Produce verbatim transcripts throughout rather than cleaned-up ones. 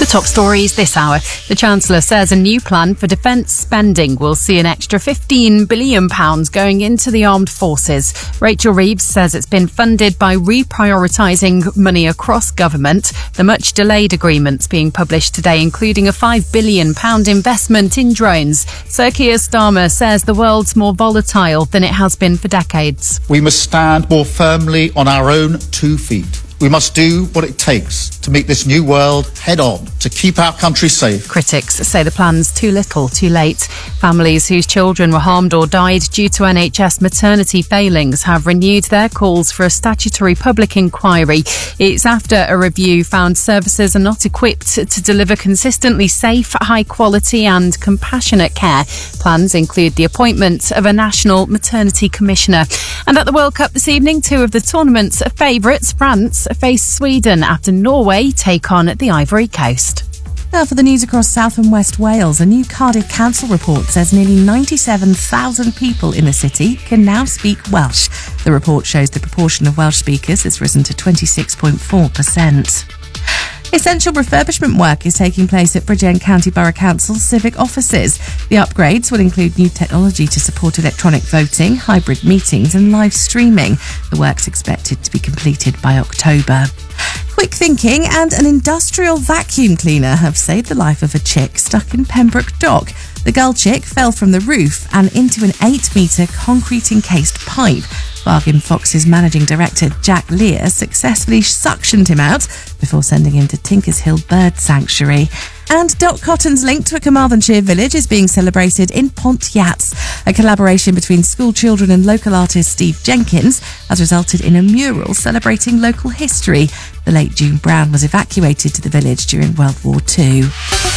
The top stories this hour. The Chancellor says a new plan for defence spending will see an extra fifteen billion pounds going into the armed forces. Rachel Reeves says it's been funded by reprioritising money across government. The much delayed agreements being published today, including a five billion pounds investment in drones. Sir Keir Starmer says the world's more volatile than it has been for decades. We must stand more firmly on our own two feet. We must do what it takes to meet this new world head on, to keep our country safe. Critics say the plan's too little, too late. Families whose children were harmed or died due to N H S maternity failings have renewed their calls for a statutory public inquiry. It's after a review found services are not equipped to deliver consistently safe, high quality and compassionate care. Plans include the appointment of a national maternity commissioner. And at the World Cup this evening, two of the tournament's favourites, France, face Sweden after Norway take on the Ivory Coast. Now for the news across South and West Wales, a new Cardiff Council report says nearly ninety-seven thousand people in the city can now speak Welsh. The report shows the proportion of Welsh speakers has risen to twenty-six point four percent. Essential refurbishment work is taking place at Bridgend County Borough Council's civic offices. The upgrades will include new technology to support electronic voting, hybrid meetings and live streaming. The work's expected to be completed by October. Quick thinking and an industrial vacuum cleaner have saved the life of a chick stuck in Pembroke Dock. The girl chick fell from the roof and into an eight-metre concrete-encased pipe. Bargain Fox's managing director, Jack Lear, successfully suctioned him out before sending him to Tinkers Hill Bird Sanctuary. And Dot Cotton's link to a Carmarthenshire village is being celebrated in Pontyachts. A collaboration between school children and local artist Steve Jenkins has resulted in a mural celebrating local history. The late June Brown was evacuated to the village during World War Two.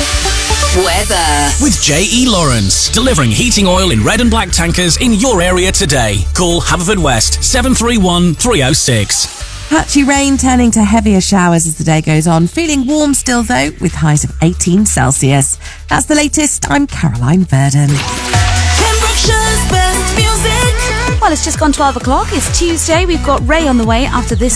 Weather with J E Lawrence, delivering heating oil in red and black tankers in your area today. Call Haverfordwest seven three one, three oh six. Patchy rain turning to heavier showers as the day goes on. Feeling warm still though, with highs of eighteen Celsius. That's the latest. I'm Caroline Verdon. Pembrokeshire's best music. Well, it's just gone twelve o'clock. It's Tuesday. We've got Ray on the way after this.